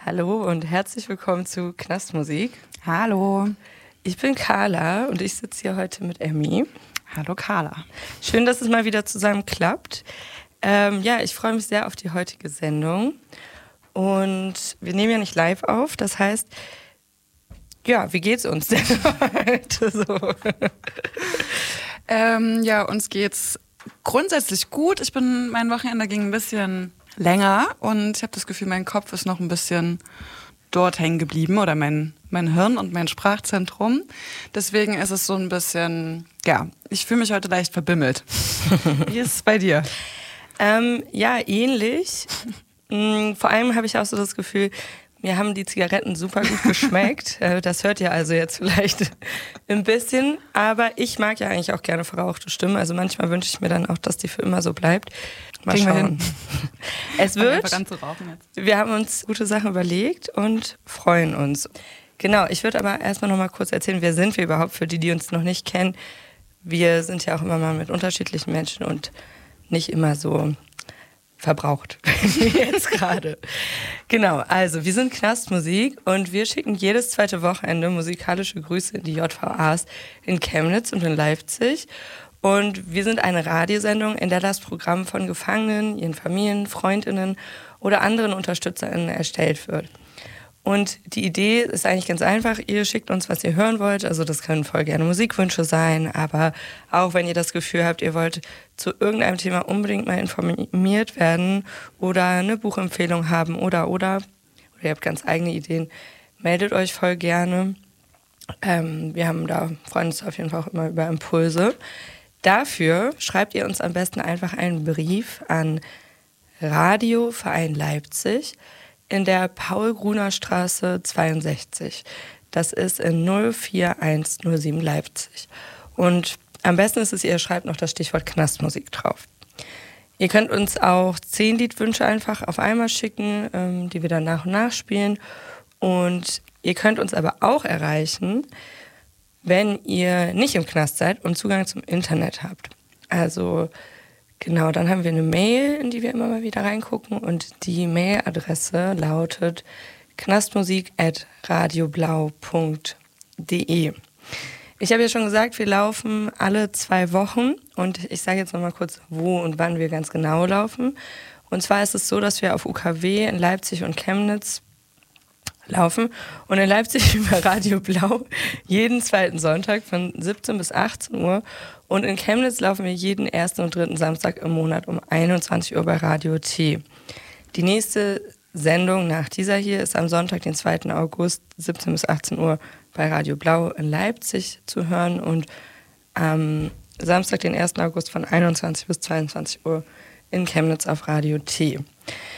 Hallo und herzlich willkommen zu Knastmusik. Hallo. Ich bin Carla und ich sitze hier heute mit Emmy. Hallo Carla. Schön, dass es mal wieder zusammen klappt. Ich freue mich sehr auf die heutige Sendung. Und wir nehmen ja nicht live auf, das heißt, wie geht's uns denn heute so? Uns geht's grundsätzlich gut. Mein Wochenende ging ein bisschen länger und ich habe das Gefühl, mein Kopf ist noch ein bisschen dort hängen geblieben oder mein Hirn und mein Sprachzentrum. Deswegen ist es so ein bisschen, ich fühle mich heute leicht verbimmelt. Wie ist es bei dir? Ähnlich. Vor allem habe ich auch so das Gefühl, mir haben die Zigaretten super gut geschmeckt. Das hört ihr also jetzt vielleicht ein bisschen. Aber ich mag ja eigentlich auch gerne verrauchte Stimmen. Also manchmal wünsche ich mir dann auch, dass die für immer so bleibt. Mal schauen. Es wird. Wir haben uns gute Sachen überlegt und freuen uns. Genau, ich würde aber erstmal noch mal kurz erzählen, wer sind wir überhaupt, für die uns noch nicht kennen. Wir sind ja auch immer mal mit unterschiedlichen Menschen und nicht immer so verbraucht, wie jetzt gerade. Genau, also wir sind Knastmusik und wir schicken jedes zweite Wochenende musikalische Grüße in die JVAs in Chemnitz und in Leipzig. Und wir sind eine Radiosendung, in der das Programm von Gefangenen, ihren Familien, Freundinnen oder anderen UnterstützerInnen erstellt wird. Und die Idee ist eigentlich ganz einfach. Ihr schickt uns, was ihr hören wollt. Also das können voll gerne Musikwünsche sein, aber auch wenn ihr das Gefühl habt, ihr wollt zu irgendeinem Thema unbedingt mal informiert werden oder eine Buchempfehlung haben oder ihr habt ganz eigene Ideen, meldet euch voll gerne. Freuen uns auf jeden Fall auch immer über Impulse. Dafür schreibt ihr uns am besten einfach einen Brief an Radio Verein Leipzig in der Paul-Gruner-Straße 62. Das ist in 04107 Leipzig. Und am besten ist es, ihr schreibt noch das Stichwort Knastmusik drauf. Ihr könnt uns auch 10 Liedwünsche einfach auf einmal schicken, die wir dann nach und nach spielen. Und ihr könnt uns aber auch erreichen, wenn ihr nicht im Knast seid und Zugang zum Internet habt. Also genau, dann haben wir eine Mail, in die wir immer mal wieder reingucken und die Mailadresse lautet knastmusik@radioblau.de. Ich habe ja schon gesagt, wir laufen alle 2 Wochen und ich sage jetzt noch mal kurz, wo und wann wir ganz genau laufen. Und zwar ist es so, dass wir auf UKW in Leipzig und Chemnitz laufen und in Leipzig über Radio Blau jeden zweiten Sonntag von 17 bis 18 Uhr und in Chemnitz laufen wir jeden ersten und dritten Samstag im Monat um 21 Uhr bei Radio T. Die nächste Sendung nach dieser hier ist am Sonntag, den 2. August, 17 bis 18 Uhr bei Radio Blau in Leipzig zu hören und am Samstag, den 1. August von 21 bis 22 Uhr in Chemnitz auf Radio T.